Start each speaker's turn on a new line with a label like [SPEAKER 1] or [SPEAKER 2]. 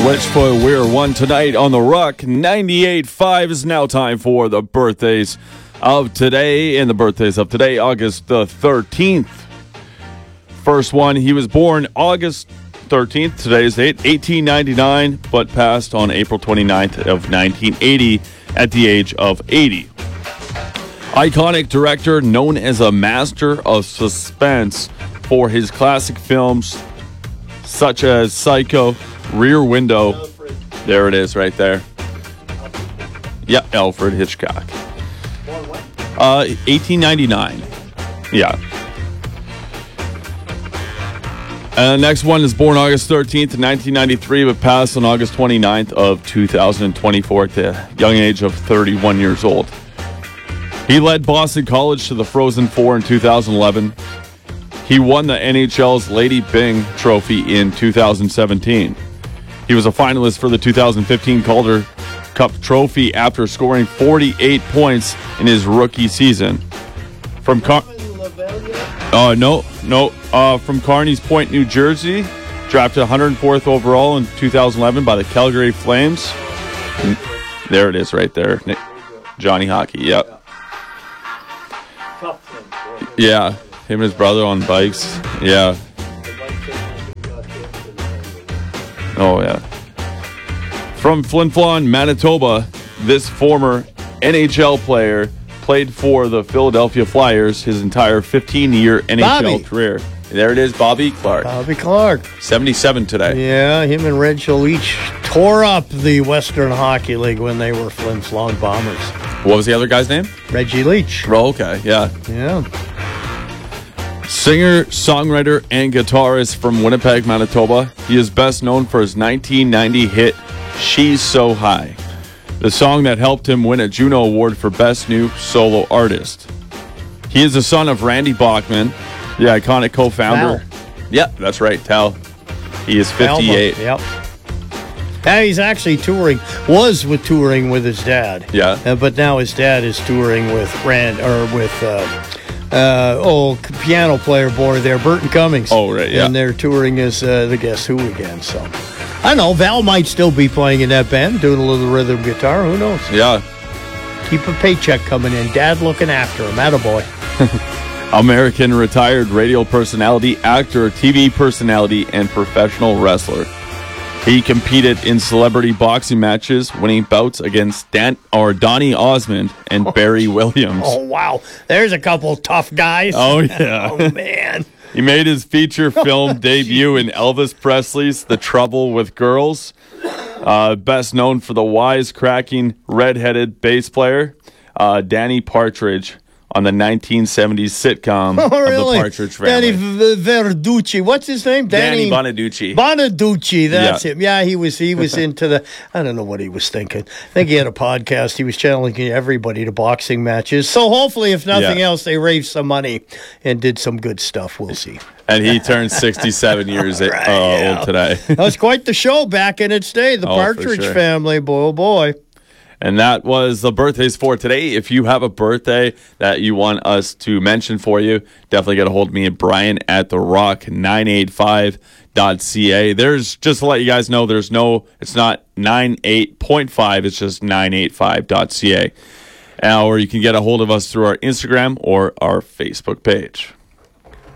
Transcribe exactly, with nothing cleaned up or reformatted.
[SPEAKER 1] Switchfoot, we're one tonight on the Rock. ninety-eight point five is now time for the birthdays of today. And the birthdays of today, August the thirteenth. First one, he was born August thirteenth, today's date, eighteen ninety-nine, but passed on April twenty-ninth of nineteen eighty at the age of eighty. Iconic director known as a master of suspense for his classic films such as Psycho, Rear Window.
[SPEAKER 2] Alfred.
[SPEAKER 1] There it is right there. Yeah, Alfred Hitchcock.
[SPEAKER 2] Born when?
[SPEAKER 1] Uh, eighteen ninety-nine. Yeah. And the next one is born August thirteenth, nineteen ninety-three, but passed on August twenty-ninth of two thousand twenty-four at the young age of thirty-one years old. He led Boston College to the Frozen Four in two thousand eleven. He won the N H L's Lady Byng Trophy in two thousand seventeen. He was a finalist for the two thousand fifteen Calder Cup Trophy after scoring forty-eight points in his rookie season. From Car- uh, no, no, uh, from Carneys Point, New Jersey, drafted one hundred fourth overall in two thousand eleven by the Calgary Flames. And there it is right there. Johnny Hockey, yep. Yeah, him and his brother on bikes. Yeah. Oh, yeah. From Flin Flon, Manitoba, this former N H L player played for the Philadelphia Flyers his entire fifteen-year N H L
[SPEAKER 2] Bobby.
[SPEAKER 1] career. There it is, Bobby Clark.
[SPEAKER 2] Bobby Clark.
[SPEAKER 1] seventy-seven today.
[SPEAKER 2] Yeah, him and Red Leach tore up the Western Hockey League when they were Flin Flon Bombers.
[SPEAKER 1] What was the other guy's name?
[SPEAKER 2] Reggie Leach.
[SPEAKER 1] Oh, okay, yeah.
[SPEAKER 2] Yeah.
[SPEAKER 1] Singer, songwriter, and guitarist from Winnipeg, Manitoba. He is best known for his nineteen ninety hit, She's So High, the song that helped him win a Juno Award for Best New Solo Artist. He is the son of Randy Bachman, the iconic co-founder.
[SPEAKER 2] Tal.
[SPEAKER 1] Yep, that's right, Tal. He is fifty-eight.
[SPEAKER 2] Yep. And he's actually touring, was with touring with his dad.
[SPEAKER 1] Yeah.
[SPEAKER 2] Uh, but now his dad is touring with Rand, or with, uh, uh, oh, piano player boy there, Burton Cummings.
[SPEAKER 1] Oh, right, yeah.
[SPEAKER 2] And they're touring as uh, the Guess Who again, so. I don't know, Val might still be playing in that band, doing a little rhythm guitar, who knows?
[SPEAKER 1] Yeah.
[SPEAKER 2] Keep a paycheck coming in, Dad looking after him, attaboy.
[SPEAKER 1] American retired radio personality, actor, T V personality, and professional wrestler. He competed in celebrity boxing matches, winning bouts against Dan or Donnie Osmond and Barry Williams.
[SPEAKER 2] Oh, wow. There's a couple tough guys.
[SPEAKER 1] Oh, yeah.
[SPEAKER 2] Oh, man.
[SPEAKER 1] He made his feature film debut in Elvis Presley's The Trouble with Girls. Uh, best known for the wisecracking, red-headed bass player, uh, Danny Partridge, on the nineteen seventies sitcom
[SPEAKER 2] Oh,
[SPEAKER 1] of
[SPEAKER 2] really?
[SPEAKER 1] the Partridge Family.
[SPEAKER 2] Danny V- Verducci. What's his name?
[SPEAKER 1] Danny Bonaducci.
[SPEAKER 2] Bonaducci, that's
[SPEAKER 1] Yeah.
[SPEAKER 2] him. Yeah, he was he was into the, I don't know what he was thinking. I think he had a podcast. He was challenging everybody to boxing matches. So hopefully, if nothing
[SPEAKER 1] Yeah.
[SPEAKER 2] else, they raised some money and did some good stuff. We'll see.
[SPEAKER 1] And he turned sixty-seven years uh,
[SPEAKER 2] Right, yeah.
[SPEAKER 1] old today.
[SPEAKER 2] That was quite the show back in its day. The
[SPEAKER 1] Oh, for
[SPEAKER 2] Partridge
[SPEAKER 1] sure.
[SPEAKER 2] Family, boy, oh boy.
[SPEAKER 1] And that was the birthdays for today. If you have a birthday that you want us to mention for you, definitely get a hold of me at Brian at the rock nine eighty-five dot c a. There's, just to let you guys know, there's no, it's not ninety-eight point five, it's just nine eighty-five dot c a. Uh, or you can get a hold of us through our Instagram or our Facebook page.